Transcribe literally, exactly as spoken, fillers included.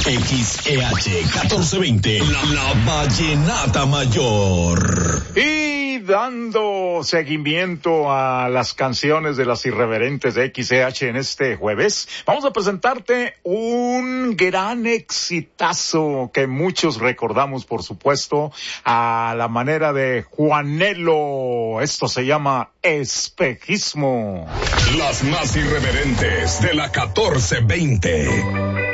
X E H catorce veinte, la, la Vallenata Mayor. Y dando seguimiento a las canciones de las irreverentes de X E H en este jueves, vamos a presentarte un gran exitazo que muchos recordamos, por supuesto, a la manera de Juanelo. Esto se llama Espejismo. Las más irreverentes de la catorce veinte.